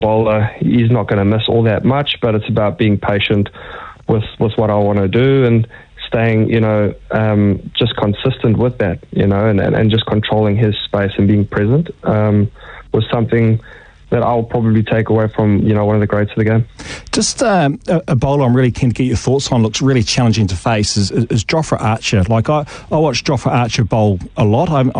bowler, he's not going to miss all that much, but it's about being patient with what I want to do and staying, just consistent with that, and just controlling his space and being present was something that I'll probably take away from, one of the greats of the game. Just a bowler I'm really keen to get your thoughts on, looks really challenging to face, is Jofra Archer. Like, I watch Jofra Archer bowl a lot.